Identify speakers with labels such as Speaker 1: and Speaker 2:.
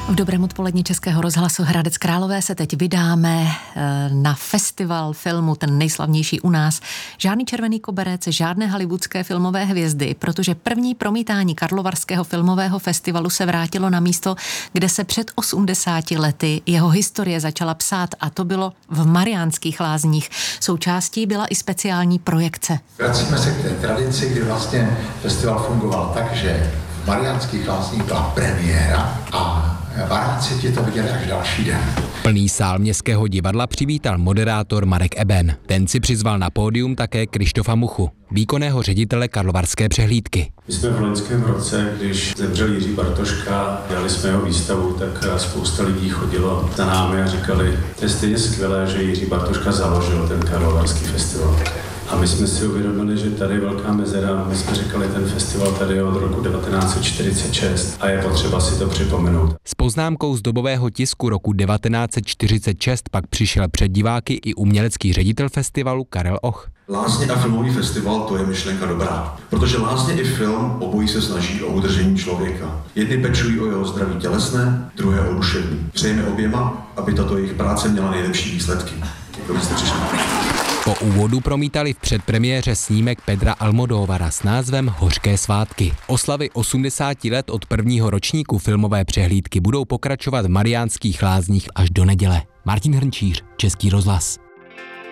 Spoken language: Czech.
Speaker 1: V dobrém odpoledni Českého rozhlasu Hradec Králové se teď vydáme na festival filmu, ten nejslavnější u nás. Žádný červený koberec, žádné hollywoodské filmové hvězdy, protože první promítání Karlovarského filmového festivalu se vrátilo na místo, kde se před 80 lety jeho historie začala psát, a to bylo v Mariánských Lázních. Součástí byla i speciální projekce.
Speaker 2: Vracíme se k té tradici, kdy vlastně festival fungoval tak, že v Mariánských Lázních byla premiéra a Varáci ti to viděli až další den.
Speaker 3: Plný sál Městského divadla přivítal moderátor Marek Eben. Ten si přizval na pódium také Krištofa Muchu, výkonného ředitele Karlovarské přehlídky.
Speaker 4: My jsme v loňském roce, když zemřel Jiří Bartoška, dělali jsme jeho výstavu, tak spousta lidí chodilo za námi a říkali, to je stejně skvělé, že Jiří Bartoška založil ten Karlovarský festival. A my jsme si uvědomili, že tady je velká mezera. My jsme říkali, ten festival tady je od roku 1946 a je potřeba si to připomenout.
Speaker 3: S poznámkou z dobového tisku roku 1946 pak přišel před diváky i umělecký ředitel festivalu Karel Och.
Speaker 5: Lázně a filmový festival, to je myšlenka dobrá, protože lázně i film obojí se snaží o udržení člověka. Jedni pečují o jeho zdraví tělesné, druhé o duševní. Přejeme oběma, aby tato jejich práce měla nejlepší výsledky. Děkuji, jste přišli.
Speaker 3: Po úvodu promítali v předpremiéře snímek Pedra Almodóvara s názvem Hořké svátky. Oslavy 80 let od prvního ročníku filmové přehlídky budou pokračovat v Mariánských Lázních až do neděle. Martin Hrnčíř, Český rozhlas.